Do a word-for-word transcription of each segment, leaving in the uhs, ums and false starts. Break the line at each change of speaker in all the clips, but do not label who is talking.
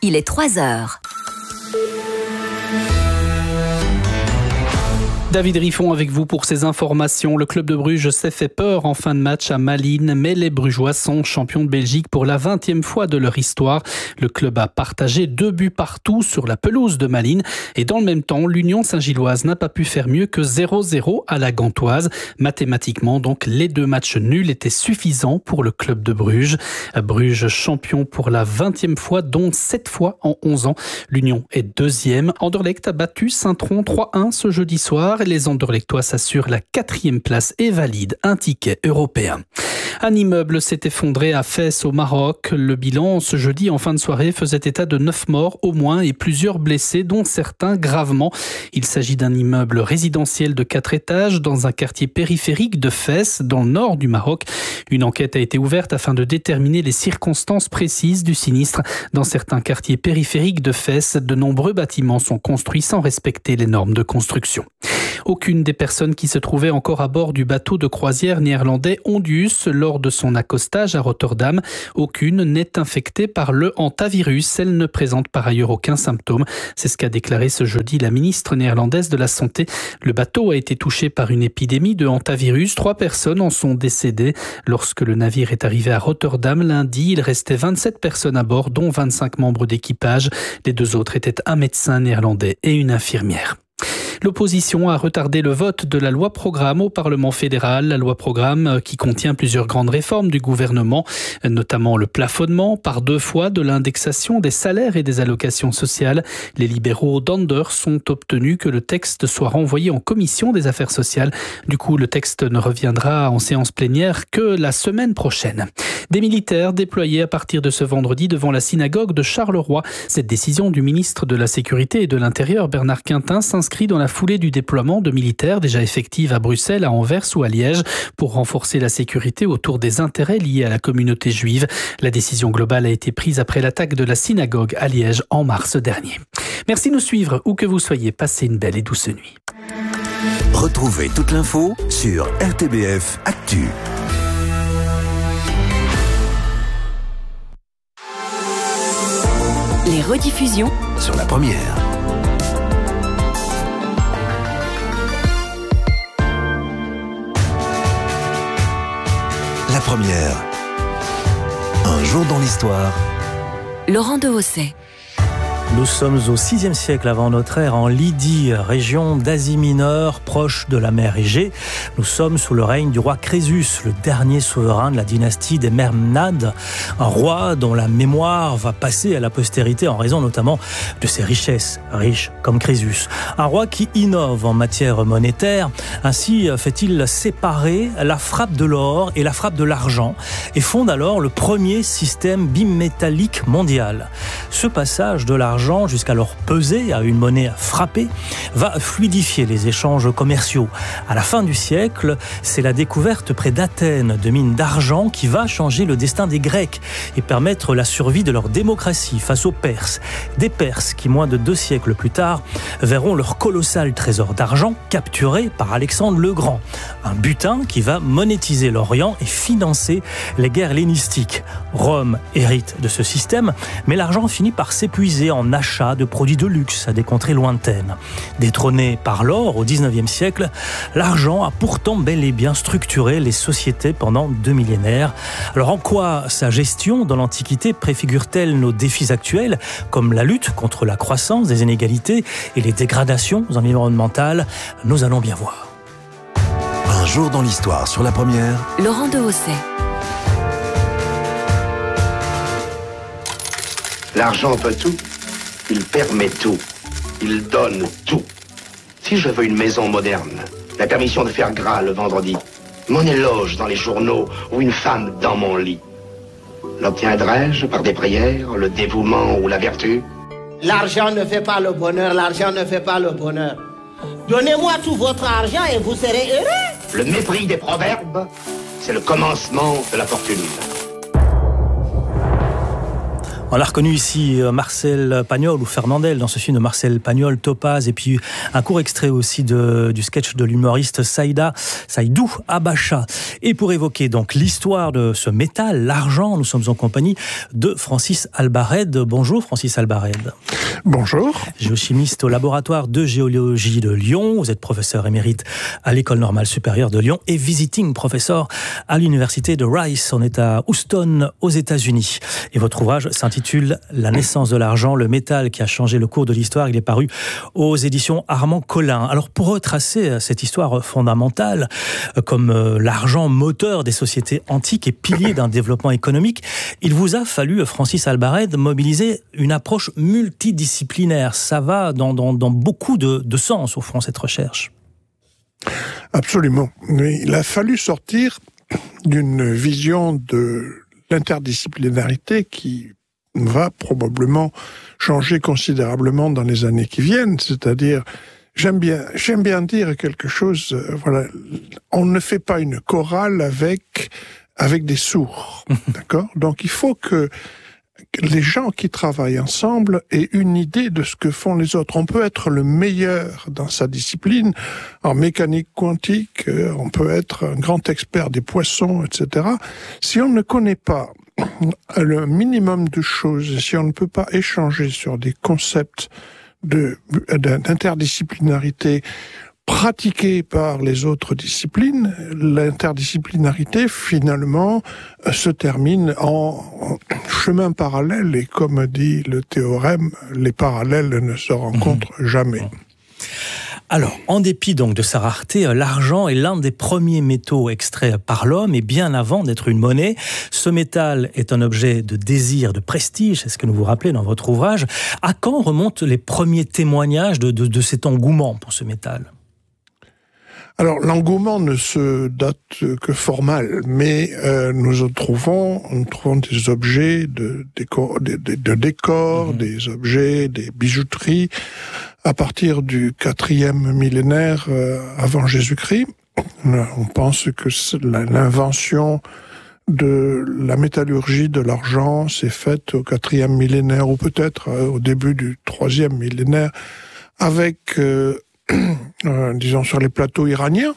il est trois heures.
David Riffon avec vous pour ces informations. Le club de Bruges s'est fait peur en fin de match à Malines, mais les Brugeois sont champions de Belgique pour la vingtième fois de leur histoire. Le club a partagé deux buts partout sur la pelouse de Malines et dans le même temps, l'Union Saint-Gilloise n'a pas pu faire mieux que zéro zéro à la Gantoise. Mathématiquement, donc, les deux matchs nuls étaient suffisants pour le club de Bruges. Bruges champion pour la vingtième fois, dont sept fois en onze ans. L'Union est deuxième. Anderlecht a battu Saint-Tron trois un ce jeudi soir. Les Anderlechtois s'assurent la quatrième place et valident un ticket européen. Un immeuble s'est effondré à Fès au Maroc. Le bilan ce jeudi en fin de soirée faisait état de neuf morts au moins et plusieurs blessés, dont certains gravement. Il s'agit d'un immeuble résidentiel de quatre étages dans un quartier périphérique de Fès, dans le nord du Maroc. Une enquête a été ouverte afin de déterminer les circonstances précises du sinistre. Dans certains quartiers périphériques de Fès, de nombreux bâtiments sont construits sans respecter les normes de construction. Aucune des personnes qui se trouvaient encore à bord du bateau de croisière néerlandais Ondius lors de son accostage à Rotterdam, aucune n'est infectée par le hantavirus. Elle ne présente par ailleurs aucun symptôme. C'est ce qu'a déclaré ce jeudi la ministre néerlandaise de la Santé. Le bateau a été touché par une épidémie de hantavirus. Trois personnes en sont décédées. Lorsque le navire est arrivé à Rotterdam lundi, il restait vingt-sept personnes à bord, dont vingt-cinq membres d'équipage. Les deux autres étaient un médecin néerlandais et une infirmière. L'opposition a retardé le vote de la loi programme au Parlement fédéral. La loi programme qui contient plusieurs grandes réformes du gouvernement, notamment le plafonnement par deux fois de l'indexation des salaires et des allocations sociales. Les libéraux d'Anders sont obtenus que le texte soit renvoyé en commission des affaires sociales. Du coup, le texte ne reviendra en séance plénière que la semaine prochaine. Des militaires déployés à partir de ce vendredi devant la synagogue de Charleroi. Cette décision du ministre de la Sécurité et de l'Intérieur, Bernard Quintin, s'inscrit dans la foulée du déploiement de militaires déjà effectifs à Bruxelles, à Anvers ou à Liège pour renforcer la sécurité autour des intérêts liés à la communauté juive. La décision globale a été prise après l'attaque de la synagogue à Liège en mars dernier. Merci de nous suivre où que vous soyez. Passez une belle et douce nuit.
Retrouvez toute l'info sur R T B F Actu.
Les rediffusions
sur la première. La première. Un jour dans l'histoire.
Laurent Dehosset.
Nous sommes au sixième siècle avant notre ère en Lydie, région d'Asie mineure, proche de la mer Égée. Nous sommes sous le règne du roi Crésus, le dernier souverain de la dynastie des Mermnades, un roi dont la mémoire va passer à la postérité en raison notamment de ses richesses, riche comme Crésus. Un roi qui innove en matière monétaire, ainsi fait-il séparer la frappe de l'or et la frappe de l'argent et fonde alors le premier système bimétallique mondial. Ce passage de l'argent jusqu'alors pesé à une monnaie frappée, va fluidifier les échanges commerciaux. À la fin du siècle, c'est la découverte près d'Athènes de mines d'argent qui va changer le destin des Grecs et permettre la survie de leur démocratie face aux Perses. Des Perses qui, moins de deux siècles plus tard, verront leur colossal trésor d'argent capturé par Alexandre le Grand. Un butin qui va monétiser l'Orient et financer les guerres hellénistiques. Rome hérite de ce système, mais l'argent finit par s'épuiser en achat de produits de luxe à des contrées lointaines. Détrôné par l'or au dix-neuvième siècle, l'argent a pourtant bel et bien structuré les sociétés pendant deux millénaires. Alors en quoi sa gestion dans l'Antiquité préfigure-t-elle nos défis actuels, comme la lutte contre la croissance des inégalités et les dégradations environnementales? Nous allons bien voir.
Un jour dans l'histoire sur la première.
Laurent Dehosset.
L'argent peut tout. Il permet tout. Il donne tout. Si je veux une maison moderne, la permission de faire gras le vendredi, mon éloge dans les journaux ou une femme dans mon lit, l'obtiendrai-je par des prières, le dévouement ou la vertu?
L'argent ne fait pas le bonheur, l'argent ne fait pas le bonheur. Donnez-moi tout votre argent et vous serez heureux.
Le mépris des proverbes, c'est le commencement de la fortune.
On a reconnu ici Marcel Pagnol ou Fernandel dans ce film de Marcel Pagnol, Topaz, et puis un court extrait aussi de, du sketch de l'humoriste Saïda, Saïdou Abacha. Et pour évoquer donc l'histoire de ce métal, l'argent, nous sommes en compagnie de Francis Albared. Bonjour Francis Albared.
Bonjour.
Géochimiste au laboratoire de géologie de Lyon. Vous êtes professeur émérite à l'École normale supérieure de Lyon et visiting professeur à l'université de Rice. On est à Houston, aux États-Unis. Et votre ouvrage s'intitule « La naissance de l'argent, le métal qui a changé le cours de l'histoire ». Il est paru aux éditions Armand Collin. Alors pour retracer cette histoire fondamentale, comme l'argent moteur des sociétés antiques et pilier d'un développement économique, il vous a fallu, Francis Albared, mobiliser une approche multidisciplinaire. Ça va dans, dans, dans beaucoup de, de sens, au fond, cette recherche.
Absolument. Il a fallu sortir d'une vision de l'interdisciplinarité qui va probablement changer considérablement dans les années qui viennent. C'est-à-dire, j'aime bien, j'aime bien dire quelque chose, euh, voilà, on ne fait pas une chorale avec, avec des sourds. D'accord? Donc il faut que les gens qui travaillent ensemble aient une idée de ce que font les autres. On peut être le meilleur dans sa discipline, en mécanique quantique, on peut être un grand expert des poissons, et cetera. Si on ne connaît pas le minimum de choses, si on ne peut pas échanger sur des concepts de, d'interdisciplinarité pratiquée par les autres disciplines, l'interdisciplinarité, finalement, se termine en chemin parallèle. Et comme dit le théorème, les parallèles ne se rencontrent mmh. jamais.
Alors, en dépit donc de sa rareté, l'argent est l'un des premiers métaux extraits par l'homme, et bien avant d'être une monnaie. Ce métal est un objet de désir, de prestige, c'est ce que nous vous rappelez dans votre ouvrage. À quand remontent les premiers témoignages de, de, de cet engouement pour ce métal ?
Alors, l'engouement ne se date que fort mal, mais euh, nous trouvons, nous trouvons des objets de décor, de, de, de décor, mmh. des objets, des bijouteries, à partir du quatrième millénaire euh, avant Jésus-Christ. On pense que l'invention de la métallurgie de l'argent s'est faite au quatrième millénaire, ou peut-être euh, au début du troisième millénaire, avec... Euh, Euh, disons sur les plateaux iraniens,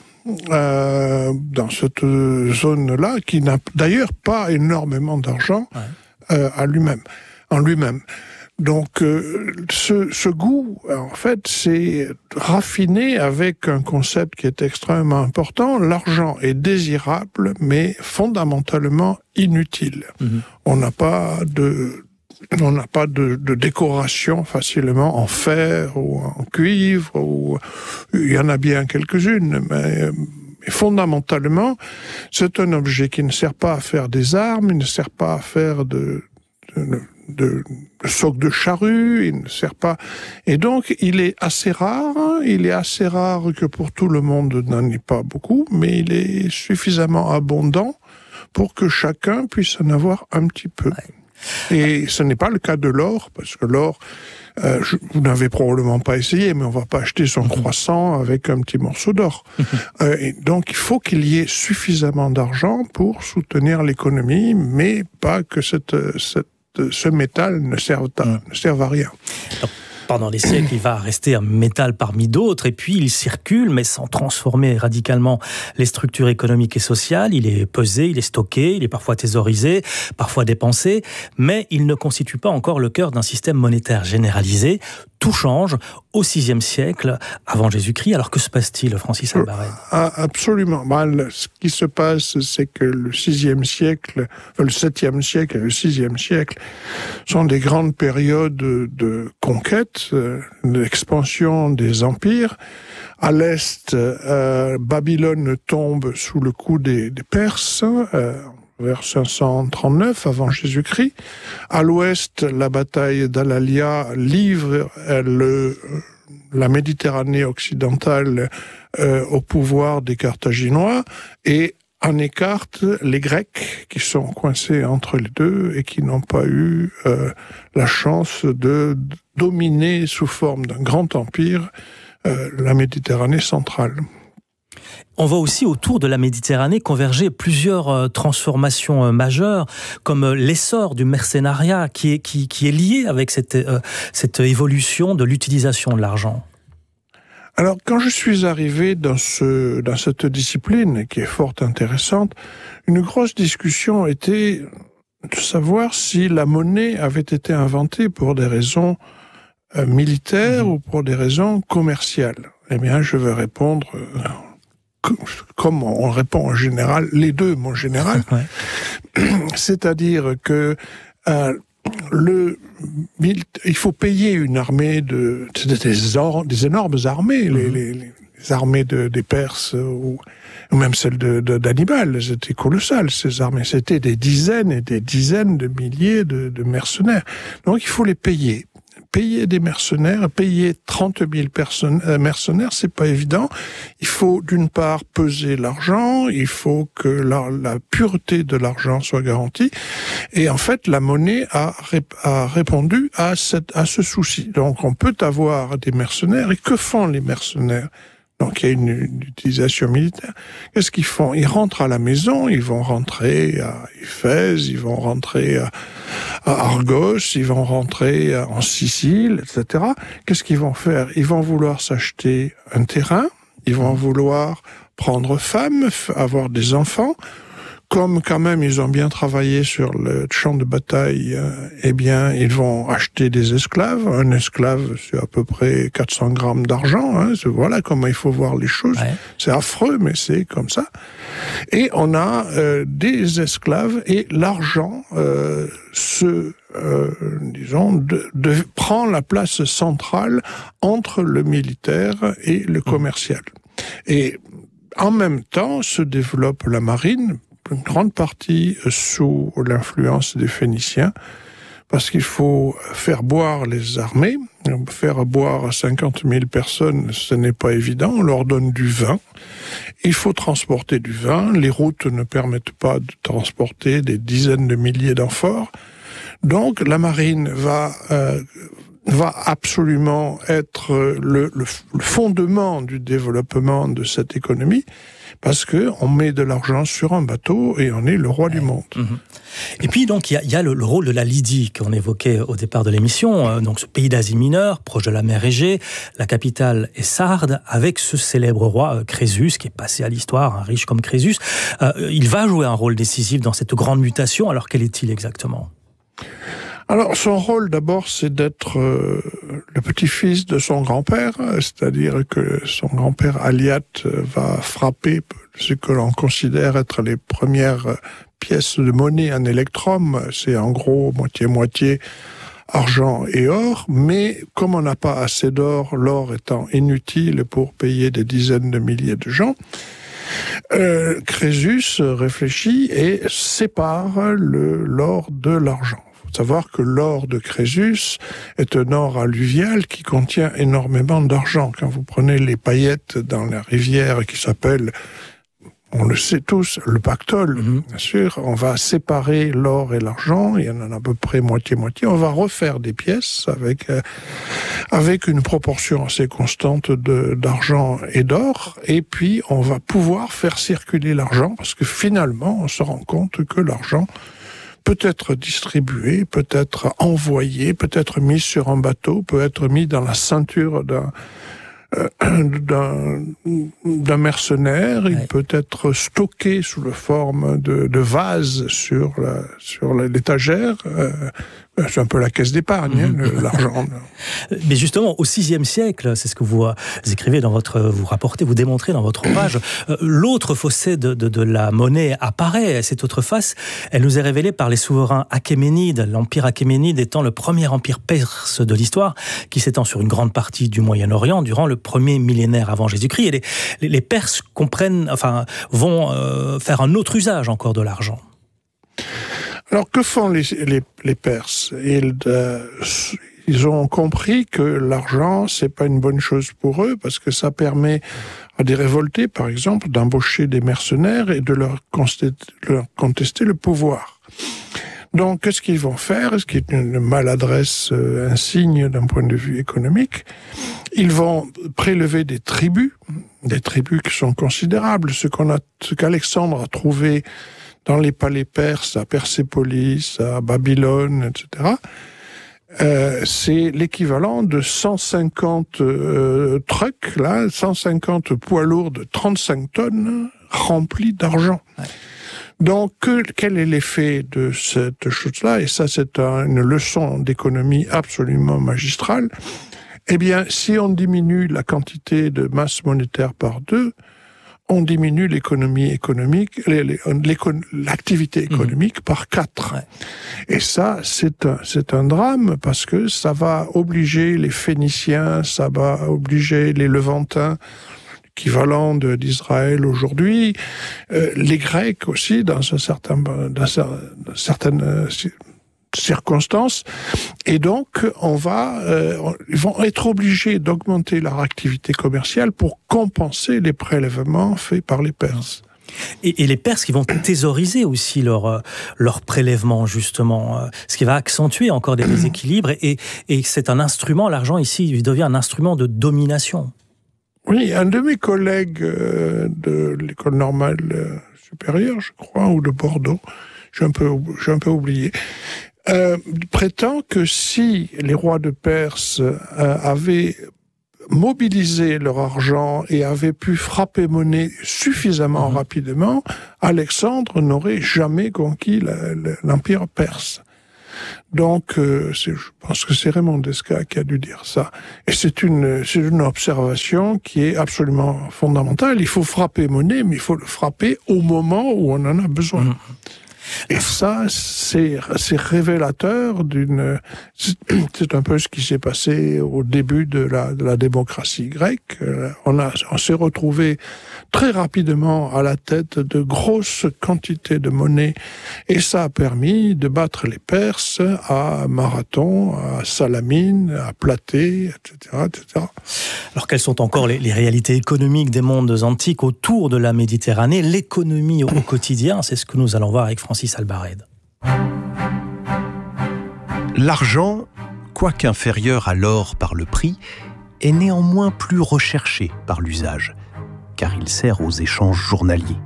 euh, dans cette zone-là, qui n'a d'ailleurs pas énormément d'argent ouais. euh, à lui-même, en lui-même. Donc, euh, ce, ce goût, en fait, c'est raffiné avec un concept qui est extrêmement important. L'argent est désirable, mais fondamentalement inutile. Mm-hmm. On n'a pas de On n'a pas de, de décoration facilement en fer ou en cuivre, ou il y en a bien quelques-unes, mais, mais fondamentalement, c'est un objet qui ne sert pas à faire des armes, il ne sert pas à faire de, de, de, de soc de charrue, il ne sert pas... Et donc, il est assez rare, il est assez rare que pour tout le monde n'en ait pas beaucoup, mais il est suffisamment abondant pour que chacun puisse en avoir un petit peu. Ouais. Et ce n'est pas le cas de l'or, parce que l'or, euh, je, vous n'avez probablement pas essayé, mais on ne va pas acheter son croissant avec un petit morceau d'or. euh, et donc il faut qu'il y ait suffisamment d'argent pour soutenir l'économie, mais pas que cette, cette, ce métal ne serve à, ne serve à rien.
Pendant des siècles, il va rester un métal parmi d'autres, et puis il circule, mais sans transformer radicalement les structures économiques et sociales. Il est pesé, il est stocké, il est parfois thésaurisé, parfois dépensé, mais il ne constitue pas encore le cœur d'un système monétaire généralisé. Tout change au sixième siècle avant Jésus-Christ. Alors que se passe-t-il, Francis Albared ?
Ah, absolument. Ben, ce qui se passe, c'est que le sixième siècle, enfin, le septième siècle et le sixième siècle sont des grandes périodes de, de conquête, d'expansion des empires. À l'est, euh, Babylone tombe sous le coup des, des Perses, euh, vers cinq cent trente-neuf avant Jésus-Christ. À l'ouest, la bataille d'Alalia livre le, la Méditerranée occidentale euh, au pouvoir des Carthaginois et en écarte les Grecs qui sont coincés entre les deux et qui n'ont pas eu euh, la chance de dominer sous forme d'un grand empire euh, la Méditerranée centrale.
On voit aussi autour de la Méditerranée converger plusieurs transformations majeures, comme l'essor du mercénariat qui est, qui, qui est lié avec cette, euh, cette évolution de l'utilisation de l'argent.
Alors, quand je suis arrivé dans, ce, dans cette discipline, qui est fort intéressante, une grosse discussion était de savoir si la monnaie avait été inventée pour des raisons euh, militaires mmh. ou pour des raisons commerciales. Eh bien, je vais répondre... Euh, comme on répond en général, les deux, mon général. Ouais. C'est-à-dire que euh, le, il faut payer une armée de... des, or, des énormes armées, mmh. les, les, les armées de, des Perses, ou, ou même celles de, de, d'Hannibal, c'était colossal, ces armées. C'était des dizaines et des dizaines de milliers de, de mercenaires. Donc il faut les payer. Payer des mercenaires, payer trente mille personnes, euh, mercenaires, c'est pas évident. Il faut d'une part peser l'argent, il faut que la, la pureté de l'argent soit garantie. Et en fait, la monnaie a, a répondu à, cette, à ce souci. Donc on peut avoir des mercenaires. Et que font les mercenaires ? Donc il y a une, une utilisation militaire. Qu'est-ce qu'ils font ? Ils rentrent à la maison, ils vont rentrer à Éphèse, ils vont rentrer à, à Argos, ils vont rentrer en Sicile, et cetera. Qu'est-ce qu'ils vont faire ? Ils vont vouloir s'acheter un terrain, ils vont vouloir prendre femme, avoir des enfants. Comme quand même ils ont bien travaillé sur le champ de bataille, euh, eh bien ils vont acheter des esclaves. Un esclave, c'est à peu près quatre cents grammes d'argent. Hein. Voilà comment il faut voir les choses. Ouais. C'est affreux, mais c'est comme ça. Et on a euh, des esclaves et l'argent euh, se, euh, disons, de, de, prend la place centrale entre le militaire et le commercial. Et en même temps se développe la marine, une grande partie sous l'influence des Phéniciens, parce qu'il faut faire boire les armées. Faire boire cinquante mille personnes, ce n'est pas évident. On leur donne du vin. Il faut transporter du vin. Les routes ne permettent pas de transporter des dizaines de milliers d'amphores. Donc la marine va... Euh, va absolument être le, le, le fondement du développement de cette économie, parce que on met de l'argent sur un bateau et on est le roi ouais. du monde. Mmh.
Et puis donc il y a, y a le, le rôle de la Lydie qu'on évoquait au départ de l'émission, euh, donc ce pays d'Asie mineure, proche de la mer Égée, la capitale est Sardes, avec ce célèbre roi euh, Crésus qui est passé à l'histoire, hein, riche comme Crésus. Euh, il va jouer un rôle décisif dans cette grande mutation. Alors quel est-il exactement ?
Alors, son rôle, d'abord, c'est d'être euh, le petit-fils de son grand-père, c'est-à-dire que son grand-père Aliate va frapper ce que l'on considère être les premières pièces de monnaie en électrum. C'est en gros moitié-moitié argent et or, mais comme on n'a pas assez d'or, l'or étant inutile pour payer des dizaines de milliers de gens, euh, Crésus réfléchit et sépare le, l'or de l'argent. Il faut savoir que l'or de Crésus est un or alluvial qui contient énormément d'argent. Quand vous prenez les paillettes dans la rivière qui s'appelle, on le sait tous, le pactole, mmh. bien sûr, on va séparer l'or et l'argent, il y en a à peu près moitié-moitié, on va refaire des pièces avec, euh, avec une proportion assez constante de, d'argent et d'or, et puis on va pouvoir faire circuler l'argent, parce que finalement, on se rend compte que l'argent peut être distribué, peut être envoyé, peut être mis sur un bateau, peut être mis dans la ceinture d'un Euh, d'un, d'un mercenaire, ouais. Il peut être stocké sous la forme de, de vases sur, la, sur l'étagère. Euh, c'est un peu la caisse d'épargne, mmh. hein, l'argent.
Mais justement, au sixième siècle, c'est ce que vous écrivez dans votre, vous rapportez, vous démontrez dans votre ouvrage, euh, l'autre fossé de, de, de la monnaie apparaît. Cette autre face, elle nous est révélée par les souverains achéménides, l'empire achéménide étant le premier empire perse de l'histoire, qui s'étend sur une grande partie du Moyen-Orient durant le premier millénaire avant Jésus-Christ. Et les, les, les Perses comprennent, enfin, vont euh, faire un autre usage encore de l'argent.
Alors, que font les, les, les Perses ? Ils, euh, ils ont compris que l'argent, c'est pas une bonne chose pour eux, parce que ça permet à des révoltés, par exemple, d'embaucher des mercenaires et de leur contester, leur contester le pouvoir. Donc, qu'est-ce qu'ils vont faire? Ce qui est une maladresse euh, insigne d'un point de vue économique. Ils vont prélever des tribus, des tribus qui sont considérables. Ce qu'on a, ce qu'Alexandre a trouvé dans les palais perses, à Persépolis, à Babylone, et cetera, euh, c'est l'équivalent de cent cinquante euh, trucks, là, cent cinquante poids lourds de trente-cinq tonnes remplis d'argent. Ouais. Donc, que, quel est l'effet de cette chose-là? Et ça, c'est un, une leçon d'économie absolument magistrale. Eh bien, si on diminue la quantité de masse monétaire par deux, on diminue l'économie économique, l'activité économique mmh. par quatre. Ouais. Et ça, c'est un, c'est un drame parce que ça va obliger les Phéniciens, ça va obliger les Levantins, équivalent de, d'Israël aujourd'hui, euh, les Grecs aussi, dans un certain, dans certaines euh, circonstances. Et donc, on va, euh, ils vont être obligés d'augmenter leur activité commerciale pour compenser les prélèvements faits par les Perses.
Et, et les Perses qui vont thésauriser aussi leur, leur prélèvement, justement, ce qui va accentuer encore des déséquilibres. Et, et c'est un instrument, l'argent ici, il devient un instrument de domination.
Oui, un de mes collègues euh, de l'école normale euh, supérieure, je crois, ou de Bordeaux, j'ai un peu, j'ai un peu oublié, euh, prétend que si les rois de Perse euh, avaient mobilisé leur argent et avaient pu frapper monnaie suffisamment mmh. rapidement, Alexandre n'aurait jamais conquis la, la, l'empire perse. Donc, euh, c'est, je pense que c'est Raymond Descartes qui a dû dire ça. Et c'est une, c'est une observation qui est absolument fondamentale. Il faut frapper monnaie, mais il faut le frapper au moment où on en a besoin. Mmh. Et ça, c'est, c'est révélateur d'une... C'est un peu ce qui s'est passé au début de la, de la démocratie grecque. On, a, on s'est retrouvé très rapidement à la tête de grosses quantités de monnaie, et ça a permis de battre les Perses à Marathon, à Salamine, à Platée, et cetera, et cetera.
Alors, quelles sont encore les, les réalités économiques des mondes antiques autour de la Méditerranée? L'économie au quotidien, c'est ce que nous allons voir avec Francis Albarède.
L'argent, quoique inférieur à l'or par le prix, est néanmoins plus recherché par l'usage, car il sert aux échanges journaliers.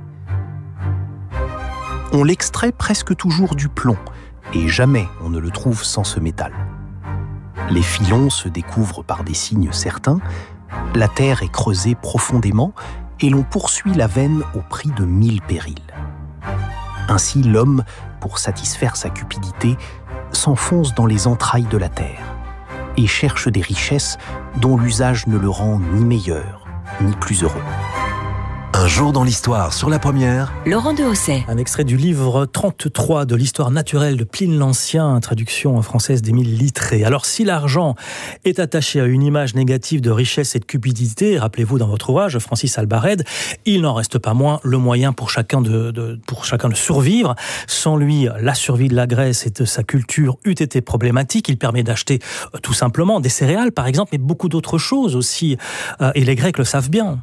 On l'extrait presque toujours du plomb, et jamais on ne le trouve sans ce métal. Les filons se découvrent par des signes certains, la terre est creusée profondément, et l'on poursuit la veine au prix de mille périls. Ainsi, l'homme, pour satisfaire sa cupidité, s'enfonce dans les entrailles de la terre et cherche des richesses dont l'usage ne le rend ni meilleur, ni plus heureux.
Un jour dans l'histoire sur la première.
Laurent de Hausset.
Un extrait du livre trente-trois de l'histoire naturelle de Pline l'Ancien, traduction française d'Émile Littré. Alors, si l'argent est attaché à une image négative de richesse et de cupidité, rappelez-vous dans votre ouvrage, Francis Albarède, il n'en reste pas moins le moyen pour chacun de, de, pour chacun de survivre. Sans lui, la survie de la Grèce et de sa culture eût été problématique. Il permet d'acheter euh, tout simplement des céréales, par exemple, mais beaucoup d'autres choses aussi. Euh, et les Grecs le savent bien.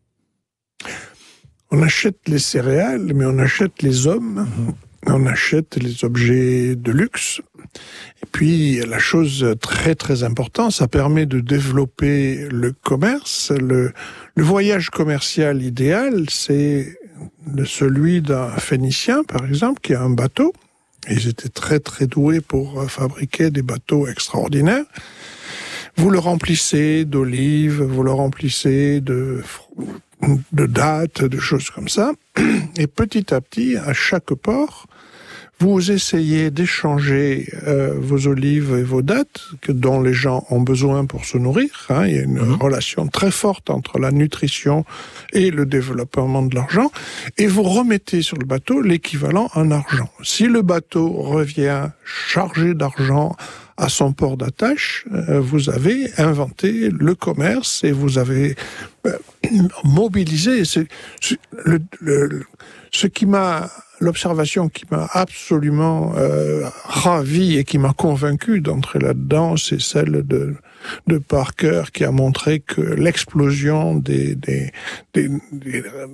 On achète les céréales, mais on achète les hommes, mmh. on achète les objets de luxe. Et puis, la chose très très importante, ça permet de développer le commerce. Le, le voyage commercial idéal, c'est celui d'un Phénicien, par exemple, qui a un bateau. Ils étaient très très doués pour fabriquer des bateaux extraordinaires. Vous le remplissez d'olives, vous le remplissez de... de dates, de choses comme ça. Et petit à petit, à chaque port, vous essayez d'échanger euh, vos olives et vos dattes, que, dont les gens ont besoin pour se nourrir. Hein. Il y a une mmh. relation très forte entre la nutrition et le développement de l'argent. Et vous remettez sur le bateau l'équivalent en argent. Si le bateau revient chargé d'argent à son port d'attache, euh, vous avez inventé le commerce et vous avez euh, mobilisé. C'est, c'est le, le, ce qui m'a, l'observation qui m'a absolument euh, ravi et qui m'a convaincu d'entrer là-dedans, c'est celle de, de Parker qui a montré que l'explosion des, des, des, des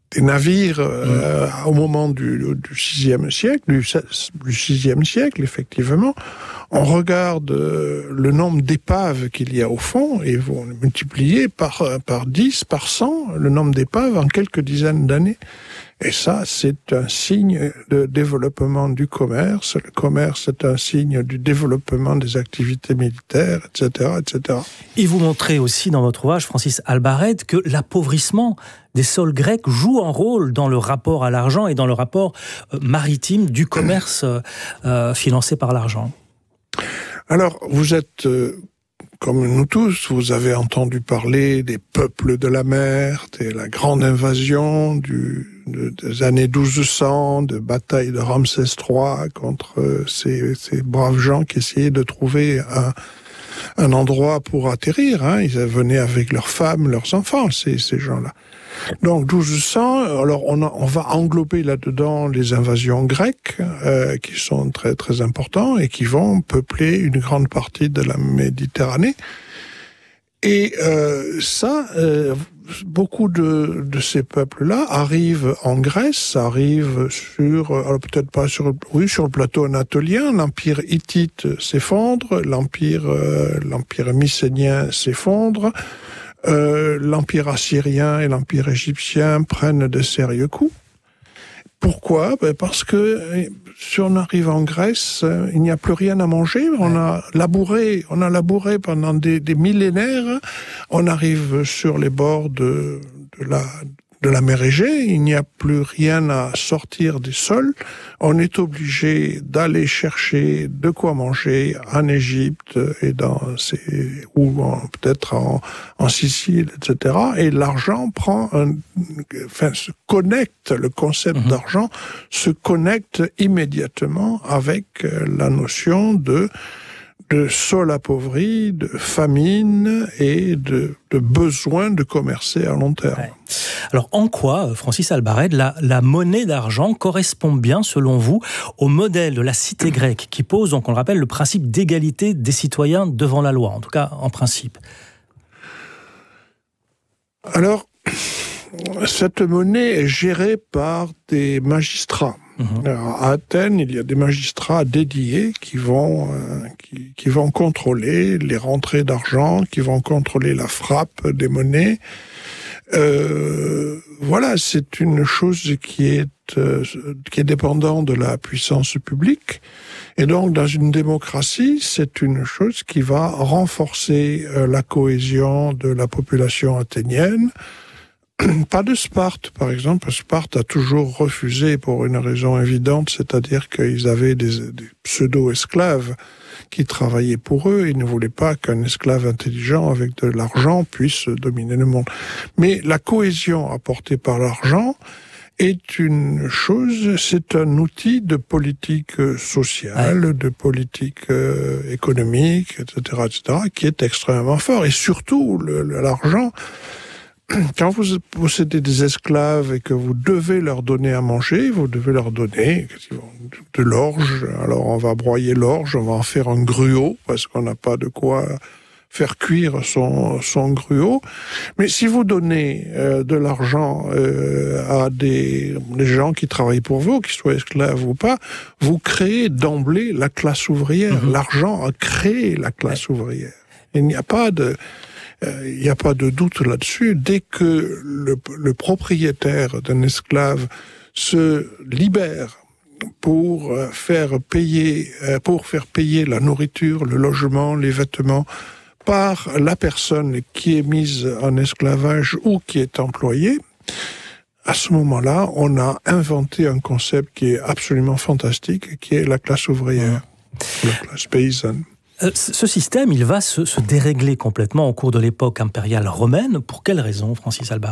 des navires euh, mmh. au moment du, du sixième siècle, du, du sixième siècle, effectivement. On regarde euh, le nombre d'épaves qu'il y a au fond et vont multiplier par, par dix, par cent, le nombre d'épaves en quelques dizaines d'années. Et ça, c'est un signe de développement du commerce. Le commerce est un signe du développement des activités militaires, et cetera, et cetera.
Et vous montrez aussi dans votre ouvrage, Francis Albarrède, que l'appauvrissement des sols grecs joue un rôle dans le rapport à l'argent et dans le rapport maritime du commerce euh, financé par l'argent.
Alors, vous êtes... Euh, Comme nous tous, vous avez entendu parler des peuples de la mer, de la grande invasion du, de, des années douze cents, de bataille de Ramsès trois contre ces, ces braves gens qui essayaient de trouver un, un endroit pour atterrir. Hein. Ils venaient avec leurs femmes, leurs enfants, ces, ces gens-là. Donc douze cents, alors on, a, on va englober là-dedans les invasions grecques euh, qui sont très très importantes et qui vont peupler une grande partie de la Méditerranée. Et euh, ça, euh, beaucoup de, de ces peuples-là arrivent en Grèce, arrivent sur, alors peut-être pas sur, oui, sur le plateau anatolien. L'empire hittite s'effondre, l'empire, euh, l'empire mycénien s'effondre. Euh, l'empire assyrien et l'empire égyptien prennent de sérieux coups. Pourquoi ? Ben parce que si on arrive en Grèce, il n'y a plus rien à manger. On a labouré, on a labouré pendant des, des millénaires. On arrive sur les bords de, de la de la mer Égée. Il n'y a plus rien à sortir des sols. On est obligé d'aller chercher de quoi manger en Égypte et dans ces, ou en, peut-être en, en Sicile, et cetera. Et l'argent prend un, enfin, se connecte, le concept mmh. d'argent se connecte immédiatement avec la notion de de sol appauvri, de famine et de, de besoin de commercer à long terme. Ouais.
Alors en quoi, Francis Albarrède, la, la monnaie d'argent correspond bien, selon vous, au modèle de la cité grecque qui pose, donc on le rappelle, le principe d'égalité des citoyens devant la loi, en tout cas en principe?
Alors, cette monnaie est gérée par des magistrats. Mmh. Alors, à Athènes, il y a des magistrats dédiés qui vont, euh, qui, qui vont contrôler les rentrées d'argent, qui vont contrôler la frappe des monnaies. Euh, voilà, c'est une chose qui est, euh, qui est dépendante de la puissance publique. Et donc, dans une démocratie, c'est une chose qui va renforcer euh, la cohésion de la population athénienne. Pas de Sparte, par exemple. Sparte a toujours refusé pour une raison évidente, c'est-à-dire qu'ils avaient des, des pseudo-esclaves qui travaillaient pour eux. Ils ne voulaient pas qu'un esclave intelligent avec de l'argent puisse dominer le monde. Mais la cohésion apportée par l'argent est une chose, c'est un outil de politique sociale, de politique euh, économique, et cetera, et cetera, qui est extrêmement fort. Et surtout, le, l'argent... Quand vous possédez des esclaves et que vous devez leur donner à manger, vous devez leur donner de l'orge. Alors on va broyer l'orge, on va en faire un gruau, parce qu'on n'a pas de quoi faire cuire son, son gruau. Mais si vous donnez euh, de l'argent euh, à des, des gens qui travaillent pour vous, qu'ils soient esclaves ou pas, vous créez d'emblée la classe ouvrière. Mmh. L'argent a créé la classe ouais. ouvrière. Il n'y a pas de... Il n'y a pas de doute là-dessus. Dès que le, le propriétaire d'un esclave se libère pour faire payer, pour faire payer la nourriture, le logement, les vêtements par la personne qui est mise en esclavage ou qui est employée, à ce moment-là, on a inventé un concept qui est absolument fantastique, qui est la classe ouvrière, la classe paysanne.
Ce système, il va se, se dérégler complètement au cours de l'époque impériale romaine. Pour quelle raison, Francis Albarrède ?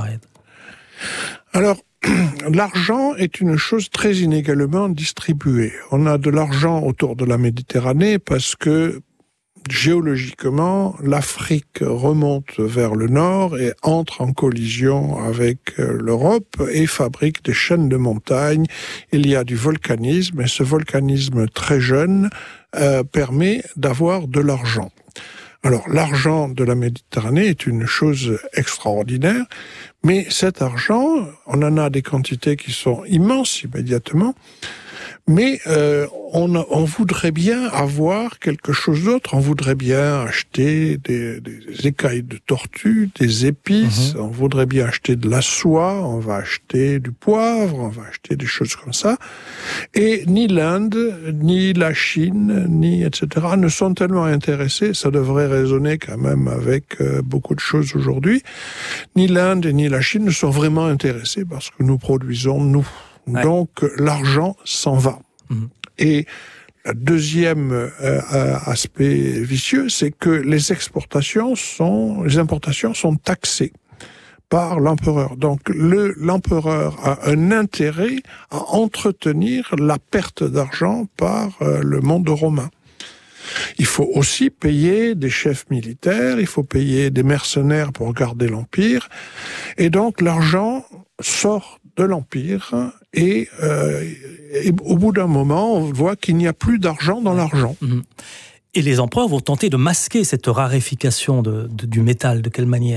Alors, l'argent est une chose très inégalement distribuée. On a de l'argent autour de la Méditerranée parce que, géologiquement, l'Afrique remonte vers le nord et entre en collision avec l'Europe et fabrique des chaînes de montagnes. Il y a du volcanisme et ce volcanisme très jeune euh, permet d'avoir de l'argent. Alors, l'argent de la Méditerranée est une chose extraordinaire, Mais cet argent, on en a des quantités qui sont immenses immédiatement, mais euh, on, on voudrait bien avoir quelque chose d'autre. On voudrait bien acheter des, des écailles de tortue, des épices, mmh. on voudrait bien acheter de la soie, on va acheter du poivre, on va acheter des choses comme ça. Et ni l'Inde, ni la Chine, ni et cetera ne sont tellement intéressés, ça devrait résonner quand même avec euh, beaucoup de choses aujourd'hui, ni l'Inde ni la Chine ne sont vraiment intéressés parce que nous produisons, nous. Ouais. Donc, l'argent s'en va. Mmh. Et le deuxième euh, aspect vicieux, c'est que les exportations sont, les importations sont taxées par l'empereur. Donc, le, l'empereur a un intérêt à entretenir la perte d'argent par euh, le monde romain. Il faut aussi payer des chefs militaires, il faut payer des mercenaires pour garder l'empire. Et donc, l'argent sort de l'Empire, et, euh, et au bout d'un moment, on voit qu'il n'y a plus d'argent dans l'argent.
Et les empereurs vont tenter de masquer cette raréfaction de, de, du métal, de quelle manière ?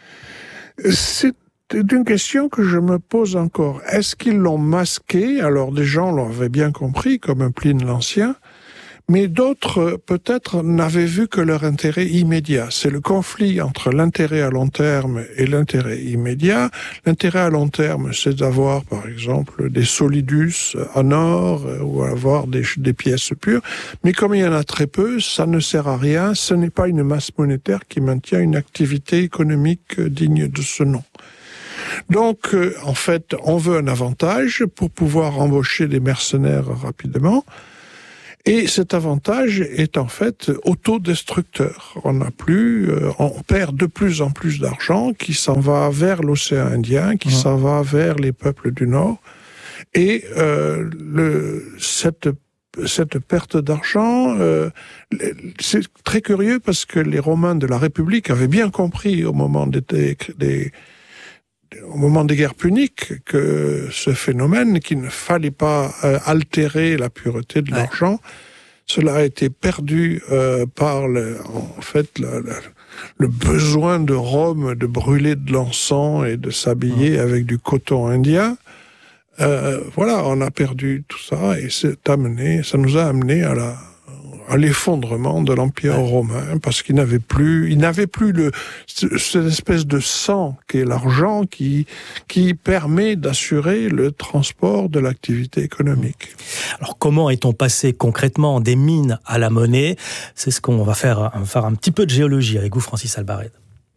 C'est une question que je me pose encore. Est-ce qu'ils l'ont masqué ? Alors des gens l'avaient bien compris, comme Pline l'Ancien, mais d'autres, peut-être, n'avaient vu que leur intérêt immédiat. C'est le conflit entre l'intérêt à long terme et l'intérêt immédiat. L'intérêt à long terme, c'est d'avoir, par exemple, des solidus en or ou avoir des, des pièces pures. Mais comme il y en a très peu, ça ne sert à rien. Ce n'est pas une masse monétaire qui maintient une activité économique digne de ce nom. Donc, euh, en fait, on veut un avantage pour pouvoir embaucher des mercenaires rapidement. Et cet avantage est en fait autodestructeur. On n'a plus, euh, on perd de plus en plus d'argent qui s'en va vers l'océan Indien, qui mmh. s'en va vers les peuples du Nord. Et euh, le, cette, cette perte d'argent, euh, c'est très curieux parce que les Romains de la République avaient bien compris au moment des, des, des au moment des guerres puniques, que ce phénomène, qu'il ne fallait pas euh, altérer la pureté de ouais. l'argent, cela a été perdu euh, par le, en fait le, le, le besoin de Rome de brûler de l'encens et de s'habiller mmh. avec du coton indien. Euh, voilà, on a perdu tout ça et c'est amené, ça nous a amené à la à l'effondrement de l'Empire ouais. romain, parce qu'il n'avait plus, il n'avait plus le, cette espèce de sang qu'est l'argent qui, qui permet d'assurer le transport de l'activité économique.
Alors, comment est-on passé concrètement des mines à la monnaie ? C'est ce qu'on va faire, on va faire un petit peu de géologie avec vous, Francis Albarède.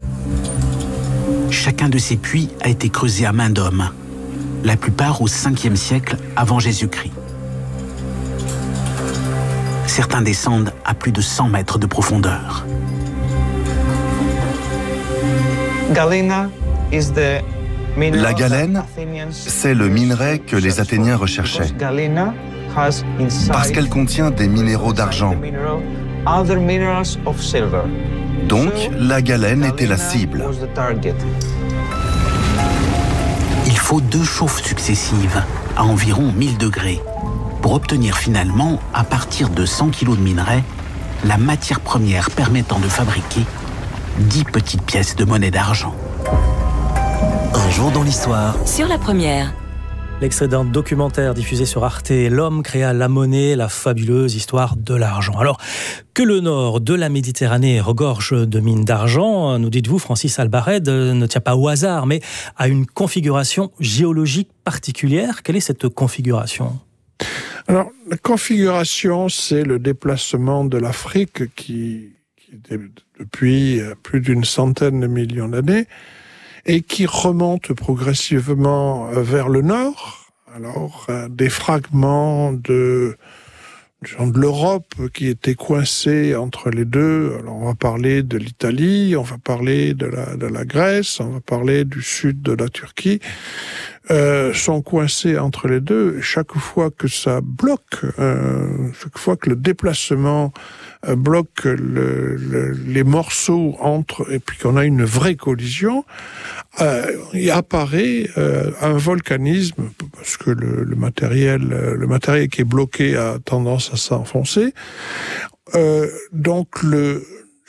Chacun de ces puits a été creusé à main d'homme, la plupart au cinquième siècle avant Jésus-Christ. Certains descendent à plus de cent mètres de profondeur.
La galène, c'est le minerai que les Athéniens recherchaient, parce qu'elle contient des minéraux d'argent. Donc, la galène était la cible.
Il faut deux chauffes successives, à environ mille degrés, pour obtenir finalement, à partir de cent kilos de minerai, la matière première permettant de fabriquer dix petites pièces de monnaie d'argent.
Un jour dans l'histoire. Sur la première.
L'extrait d'un documentaire diffusé sur Arte, L'homme créa la monnaie, la fabuleuse histoire de l'argent. Alors, que le nord de la Méditerranée regorge de mines d'argent, nous dites-vous, Francis Albarède, ne tient pas au hasard, mais à une configuration géologique particulière. Quelle est cette configuration ?
Alors, la configuration, c'est le déplacement de l'Afrique qui, qui depuis plus d'une centaine de millions d'années, et qui remonte progressivement vers le nord. Alors, des fragments de, de l'Europe qui étaient coincés entre les deux. Alors, on va parler de l'Italie, on va parler de la, de la Grèce, on va parler du sud de la Turquie. Euh, sont coincés entre les deux. Chaque fois que ça bloque, euh, chaque fois que le déplacement euh, bloque le, le, les morceaux entre, et puis qu'on a une vraie collision, euh, il apparaît euh, un volcanisme, parce que le, le matériel, le matériel qui est bloqué a tendance à s'enfoncer. Euh, donc le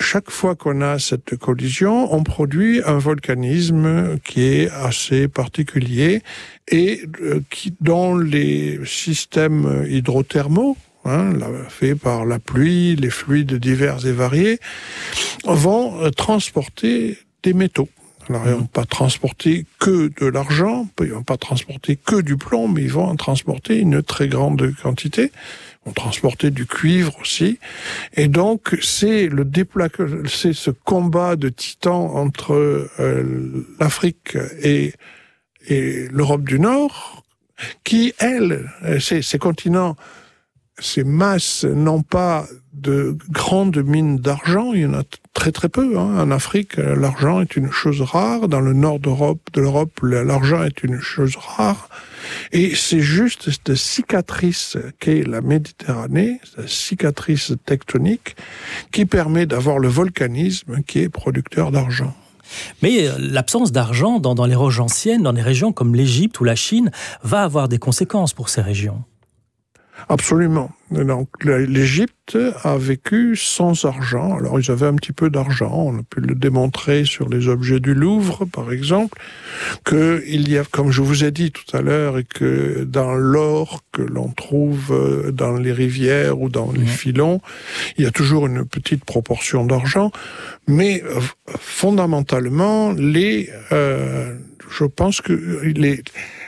chaque fois qu'on a cette collision, on produit un volcanisme qui est assez particulier et euh, qui, dans les systèmes hydrothermaux, hein, fait par la pluie, les fluides divers et variés, vont euh, transporter des métaux. Alors, ils ne vont pas transporter que de l'argent, ils ne vont pas transporter que du plomb, mais ils vont en transporter une très grande quantité. Ils vont transporter du cuivre aussi. Et donc, c'est le dépla... c'est ce combat de titans entre euh, l'Afrique et, et l'Europe du Nord qui, elles, ces, ces continents, ces masses n'ont pas de grandes mines d'argent, il y en a très très peu. Hein. En Afrique, l'argent est une chose rare. Dans le nord d'Europe, de l'Europe, l'argent est une chose rare. Et c'est juste cette cicatrice qu'est la Méditerranée, cette cicatrice tectonique, qui permet d'avoir le volcanisme qui est producteur d'argent.
Mais l'absence d'argent dans, dans les roches anciennes, dans des régions comme l'Égypte ou la Chine, va avoir des conséquences pour ces régions.
Absolument. Donc, l'Égypte a vécu sans argent. Alors, ils avaient un petit peu d'argent. On a pu le démontrer sur les objets du Louvre, par exemple, que il y a, comme je vous ai dit tout à l'heure, et que dans l'or que l'on trouve dans les rivières ou dans les filons, il y a toujours une petite proportion d'argent. Mais fondamentalement, les, euh, je pense que les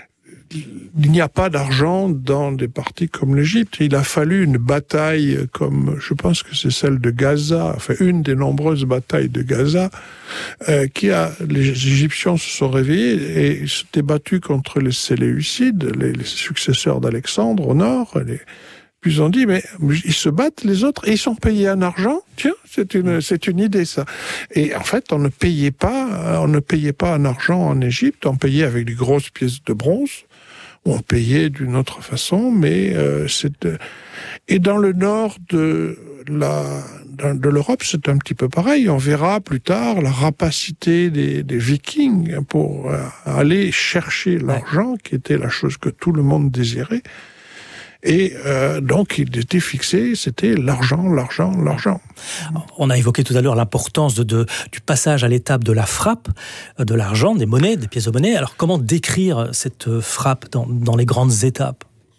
il n'y a pas d'argent dans des parties comme l'Égypte. Il a fallu une bataille comme, je pense que c'est celle de Gaza, enfin une des nombreuses batailles de Gaza, euh, qui a, les Égyptiens se sont réveillés et s'étaient battus contre les Séleucides, les, les successeurs d'Alexandre au nord. Les, puis ils ont dit, mais ils se battent les autres et ils sont payés en argent. Tiens, c'est une, c'est une idée ça. Et en fait, on ne payait pas, on ne payait pas en argent en Égypte, on payait avec des grosses pièces de bronze. On payait d'une autre façon, mais euh, c'est et dans le nord de la de l'Europe, c'est un petit peu pareil. On verra plus tard la rapacité des, des Vikings pour euh, aller chercher l'argent, qui était la chose que tout le monde désirait. Et euh, donc, il était fixé, c'était l'argent, l'argent, l'argent.
On a évoqué tout à l'heure l'importance de, de, du passage à l'étape de la frappe, de l'argent, des monnaies, des pièces de monnaie. Alors, comment décrire cette frappe dans, dans les grandes étapes ?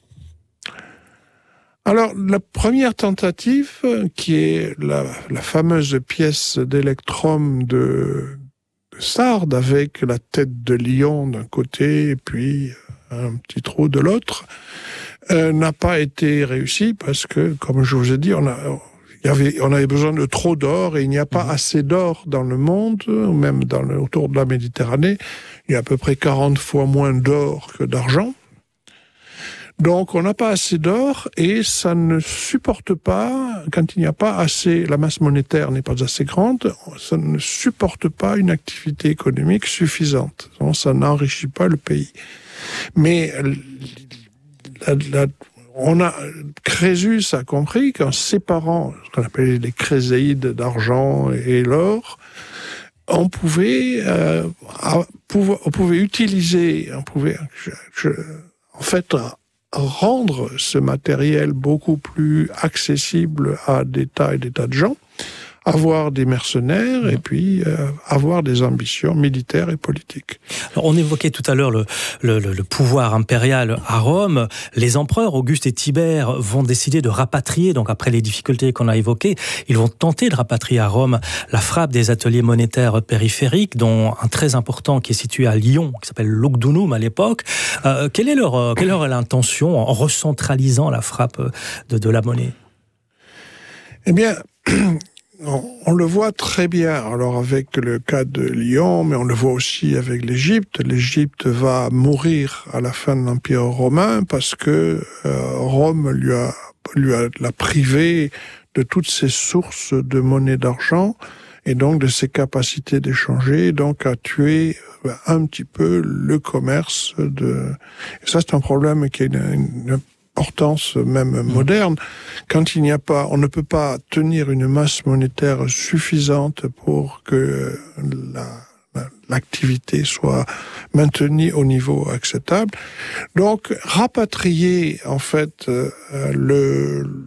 Alors, la première tentative, qui est la, la fameuse pièce d'électrum de, de Sardes, avec la tête de lion d'un côté, et puis un petit trou de l'autre, Euh, n'a pas été réussi parce que, comme je vous ai dit, on, a, il y avait, on avait besoin de trop d'or et il n'y a pas mmh. assez d'or dans le monde, même dans le, autour de la Méditerranée. Il y a à peu près quarante fois moins d'or que d'argent. Donc, on n'a pas assez d'or et ça ne supporte pas, quand il n'y a pas assez, la masse monétaire n'est pas assez grande, ça ne supporte pas une activité économique suffisante. Donc, ça n'enrichit pas le pays. Mais La, la, on a, Crésus a compris qu'en séparant ce qu'on appelait les chryséides d'argent et l'or, on pouvait, euh, on pouvait utiliser, on pouvait, je, je, en fait, rendre ce matériel beaucoup plus accessible à des tas et des tas de gens, avoir des mercenaires et puis euh, avoir des ambitions militaires et politiques.
Alors, on évoquait tout à l'heure le, le, le pouvoir impérial à Rome. Les empereurs Auguste et Tibère vont décider de rapatrier, donc après les difficultés qu'on a évoquées, ils vont tenter de rapatrier à Rome la frappe des ateliers monétaires périphériques, dont un très important qui est situé à Lyon, qui s'appelle l'Ogdunum à l'époque. Euh, quelle est leur, quelle est l'intention en recentralisant la frappe de, de la monnaie ?
Eh bien, on le voit très bien, alors avec le cas de Lyon, mais on le voit aussi avec l'Égypte. L'Égypte va mourir à la fin de l'Empire romain parce que euh, Rome lui a, lui a l'a privé de toutes ses sources de monnaie d'argent et donc de ses capacités d'échanger, donc a tué un petit peu le commerce de. Et ça, c'est un problème qui est une, une importance même moderne. Quand il n'y a pas, on ne peut pas tenir une masse monétaire suffisante pour que la, la, l'activité soit maintenue au niveau acceptable. Donc, rapatrier, en fait, euh, le,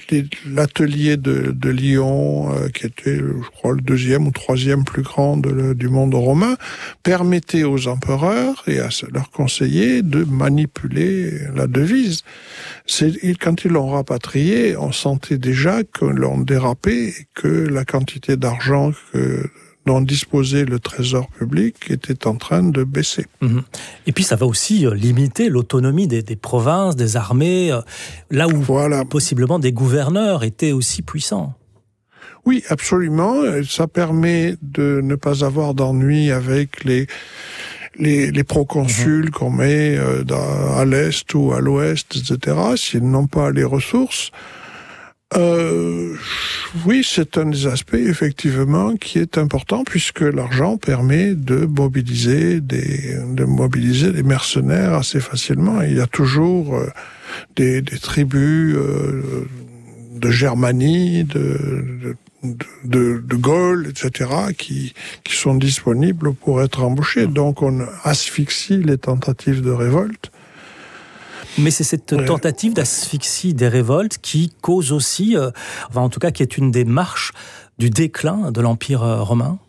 l'atelier de, de Lyon, euh, qui était, je crois, le deuxième ou troisième plus grand de, du monde romain, permettait aux empereurs et à leurs conseillers de manipuler la devise. C'est, quand ils l'ont rapatrié, on sentait déjà que l'on dérapait et que la quantité d'argent que dont disposait le trésor public était en train de baisser.
Mmh. Et puis ça va aussi limiter l'autonomie des, des provinces, des armées, là où voilà. possiblement des gouverneurs étaient aussi puissants.
Oui, absolument. Ça permet de ne pas avoir d'ennui avec les les, les proconsuls mmh. qu'on met à l'est ou à l'ouest, et cetera, s'ils n'ont pas les ressources. Euh, oui, c'est un des aspects, effectivement, qui est important, puisque l'argent permet de mobiliser des, de mobiliser des mercenaires assez facilement. Il y a toujours euh, des, des tribus euh, de Germanie, de, de, de, de Gaule, et cetera, qui, qui sont disponibles pour être embauchés. Donc, on asphyxie les tentatives de révolte.
Mais c'est cette tentative d'asphyxie des révoltes qui cause aussi, euh, enfin en tout cas qui est une des marches du déclin de l'Empire romain.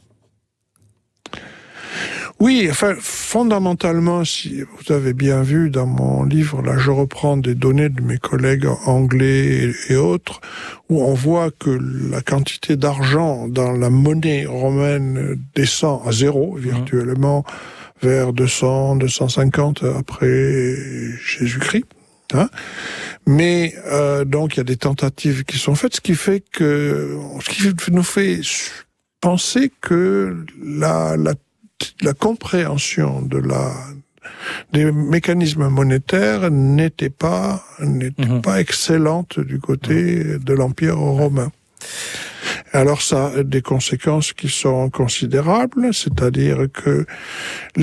Oui, enfin, fondamentalement, si vous avez bien vu dans mon livre, là je reprends des données de mes collègues anglais et, et autres, où on voit que la quantité d'argent dans la monnaie romaine descend à zéro, virtuellement, mmh. vers deux cents, deux cent cinquante après Jésus-Christ. Hein. Mais euh, donc il y a des tentatives qui sont faites, ce qui fait que, ce qui nous fait penser que la, la, la compréhension de la des mécanismes monétaires n'était pas n'était mmh. pas excellente du côté mmh. de l'Empire romain. Alors ça a des conséquences qui sont considérables, c'est-à-dire que